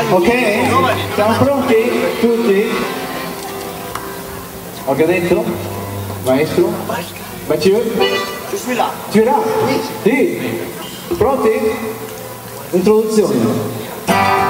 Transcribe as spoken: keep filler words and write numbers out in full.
Ok? Siamo pronti? Tutti? Ho già detto? Maestro? Mathieu? Je suis là. Tu es là? Sì. Pronti? Introduzione.